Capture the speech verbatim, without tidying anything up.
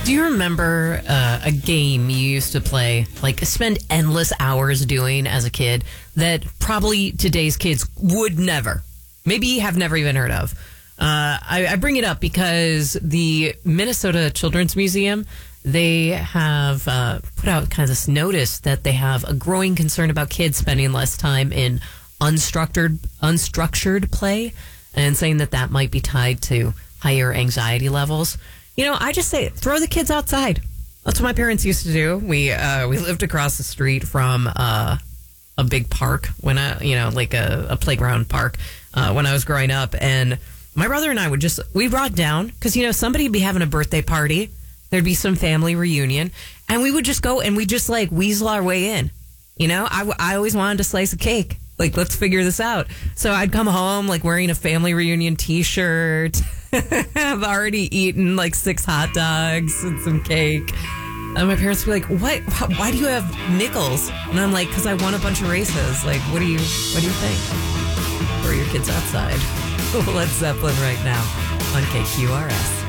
Do you remember uh, a game you used to play, like spend endless hours doing as a kid that probably today's kids would never, maybe have never even heard of? Uh, I, I bring it up because the Minnesota Children's Museum, they have uh, put out kind of this notice that they have a growing concern about kids spending less time in unstructured unstructured play, and saying that that might be tied to higher anxiety levels. You know, I just say throw the kids outside. That's what my parents used to do. We uh, we lived across the street from uh, a big park when I, you know, like a, a playground park uh, when I was growing up, and my brother and I would just we brought down because you know somebody would be having a birthday party. There'd be some family reunion, and we would just go and we just like weasel our way in. You know, I, I always wanted a slice of cake. Like, let's figure this out. So I'd come home like wearing a family reunion T-shirt. I've already eaten like six hot dogs and some cake. And my parents would be like, "What? Why do you have nickels?" And I'm like, "Because I won a bunch of races. Like, what do you what do you think? Throw your kids outside." Led Zeppelin right now on K Q R S.